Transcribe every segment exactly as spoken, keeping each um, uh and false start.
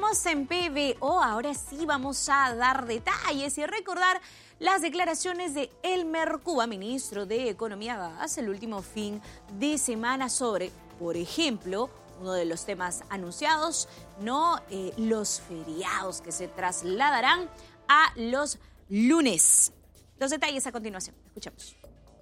Seguimos en P B O, ahora sí vamos a dar detalles y recordar las declaraciones de Elmer Cuba, ministro de Economía, hace el último fin de semana sobre, por ejemplo, uno de los temas anunciados, no eh, los feriados que se trasladarán a los lunes. Los detalles a continuación, escuchamos.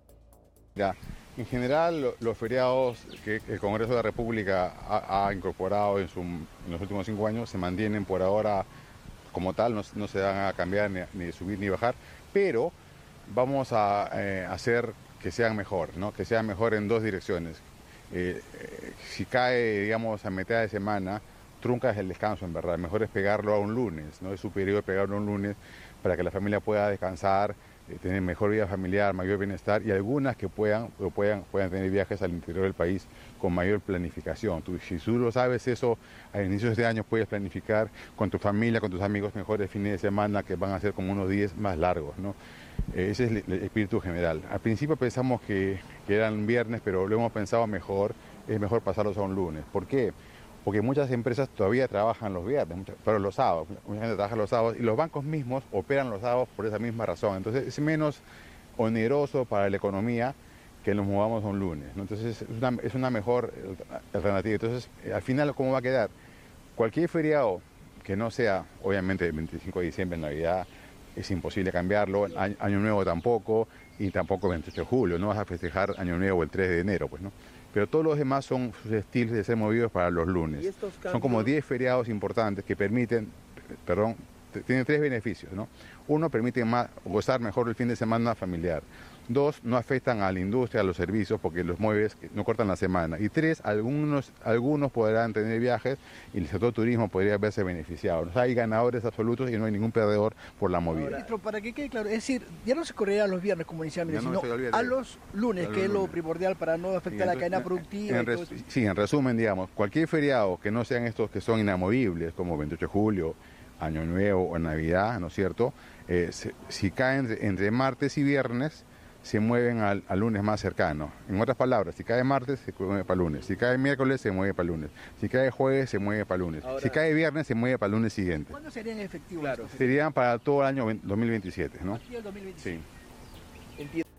Ya. En general, los feriados que el Congreso de la República ha, ha incorporado en, su, en los últimos cinco años se mantienen por ahora como tal, no, no se van a cambiar ni, ni subir ni bajar, pero vamos a eh, hacer que sean mejor, ¿no? Que sean mejor en dos direcciones. Eh, eh, si cae, digamos, a mitad de semana, trunca es el descanso, en verdad. Mejor es pegarlo a un lunes, ¿no? Es superior pegarlo a un lunes para que la familia pueda descansar, tener mejor vida familiar, mayor bienestar y algunas que puedan, puedan, puedan tener viajes al interior del país con mayor planificación. Tú, si tú lo sabes eso, a inicios de año puedes planificar con tu familia, con tus amigos mejores fines de semana que van a ser como unos días más largos, ¿no? Ese es el, el espíritu general. Al principio pensamos que, que eran viernes, pero lo hemos pensado mejor, es mejor pasarlos a un lunes. ¿Por qué? Porque muchas empresas todavía trabajan los viernes, muchas, pero los sábados, mucha gente trabaja los sábados y los bancos mismos operan los sábados por esa misma razón. Entonces es menos oneroso para la economía que nos movamos a un lunes, ¿no? Entonces es una, es una mejor alternativa. Entonces al final, ¿cómo va a quedar? Cualquier feriado que no sea, obviamente, el veinticinco de diciembre, Navidad, es imposible cambiarlo, Año Nuevo tampoco, y tampoco el veintiocho de julio, no vas a festejar Año Nuevo el tres de enero, pues, ¿no? Pero todos los demás son susceptibles de ser movidos para los lunes. Cambios... Son como diez feriados importantes que permiten, perdón, tienen tres beneficios, ¿no? Uno, permiten más, gozar mejor el fin de semana familiar. Dos, no afectan a la industria, a los servicios, porque los mueves no cortan la semana. Y tres, algunos, algunos podrán tener viajes y el sector turismo podría verse beneficiado. O sea, hay ganadores absolutos y no hay ningún perdedor por la movida. Ahora, ministro, para que quede claro, es decir, ya no se correrá los viernes como inicialmente, no, sino no a los lunes, a que los es lo lunes. Primordial para no afectar sí, entonces, la cadena productiva. En res, y todo eso. Sí, en resumen, digamos, cualquier feriado que no sean estos que son inamovibles, como veintiocho de julio, Año Nuevo o Navidad, ¿no es cierto? Eh, se, si caen entre, entre martes y viernes, se mueven al, al lunes más cercano. En otras palabras, si cae martes, se mueve para lunes. Si cae miércoles, se mueve para lunes. Si cae jueves, se mueve para lunes. Ahora, si cae viernes, se mueve para el lunes siguiente. ¿Cuándo serían efectivos? Claro, serían para todo el año dos mil veintisiete, ¿no? Aquí el dos mil veintisiete. Sí. Entiendo.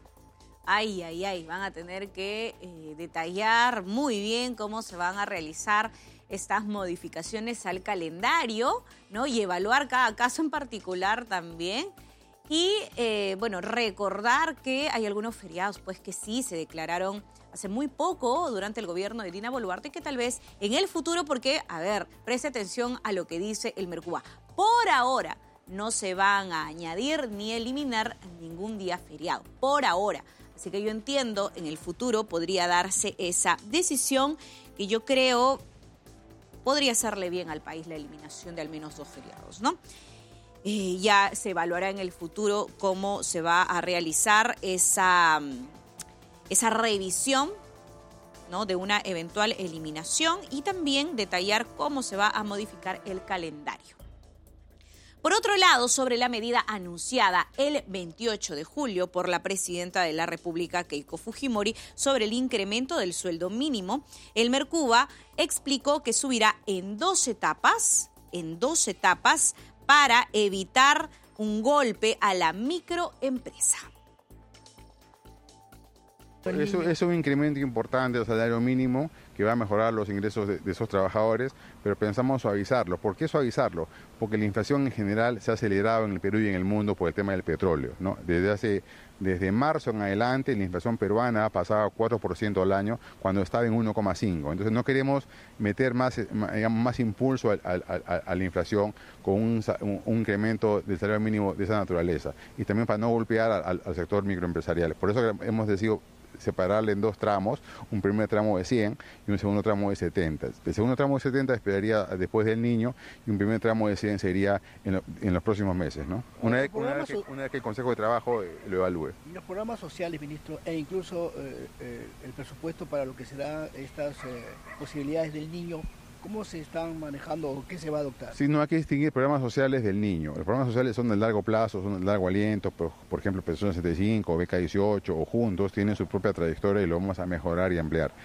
Ay, ay, ay, van a tener que eh, detallar muy bien cómo se van a realizar estas modificaciones al calendario, ¿no? Y evaluar cada caso en particular también. Y, eh, bueno, recordar que hay algunos feriados, pues, que sí se declararon hace muy poco durante el gobierno de Dina Boluarte, que tal vez en el futuro, porque, a ver, preste atención a lo que dice Elmer Cuba. Por ahora no se van a añadir ni eliminar ningún día feriado, por ahora. Así que yo entiendo, en el futuro podría darse esa decisión que yo creo podría hacerle bien al país la eliminación de al menos dos feriados, ¿no? Eh, ya se evaluará en el futuro cómo se va a realizar esa, esa revisión, ¿no? De una eventual eliminación y también detallar cómo se va a modificar el calendario. Por otro lado, sobre la medida anunciada el veintiocho de julio por la presidenta de la República, Keiko Fujimori, sobre el incremento del sueldo mínimo, Elmer Cuba explicó que subirá en dos etapas, en dos etapas, para evitar un golpe a la microempresa. Eso es un incremento importante del salario mínimo que va a mejorar los ingresos de, de esos trabajadores, pero pensamos suavizarlo. ¿Por qué suavizarlo? Porque la inflación en general se ha acelerado en el Perú y en el mundo por el tema del petróleo, ¿no? Desde hace, desde marzo en adelante la inflación peruana ha pasado a cuatro por ciento al año cuando estaba en uno coma cinco. Entonces no queremos meter más, digamos, más impulso a, a, a, a la inflación con un, un, un incremento del salario mínimo de esa naturaleza y también para no golpear al, al sector microempresarial. Por eso hemos decidido separarle en dos tramos, un primer tramo de cien y un segundo tramo de setenta. El segundo tramo de setenta esperaría después del niño y un primer tramo de cien sería en, lo, en los próximos meses, ¿no? Una vez, una, vez que, una vez que el Consejo de Trabajo eh, lo evalúe. Y los programas sociales, ministro, e incluso eh, eh, el presupuesto para lo que serán estas eh, posibilidades del niño, ¿cómo se están manejando o qué se va a adoptar? Sí, no hay que distinguir programas sociales del niño. Los programas sociales son de largo plazo, son de largo aliento, por, por ejemplo, Pensión setenta y cinco, Beca dieciocho o Juntos, tienen su propia trayectoria y lo vamos a mejorar y ampliar.